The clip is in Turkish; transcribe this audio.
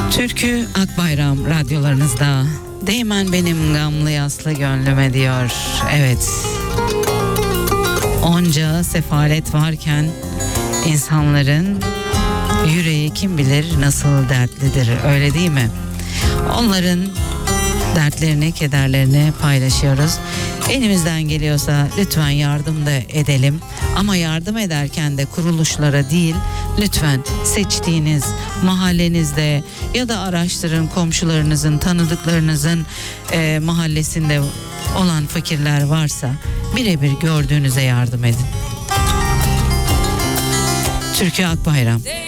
Türkü Akbayram radyolarınızda. Değmen benim gamlı yaslı gönlüme diyor. Evet. Onca sefalet varken insanların yüreği kim bilir nasıl dertlidir, öyle değil mi? Onların dertlerini, kederlerini paylaşıyoruz. Elimizden geliyorsa lütfen yardım da edelim. Ama yardım ederken de kuruluşlara değil, lütfen seçtiğiniz mahallenizde ya da araştırın, komşularınızın, tanıdıklarınızın mahallesinde olan fakirler varsa birebir gördüğünüze yardım edin. Türkü Akbayram.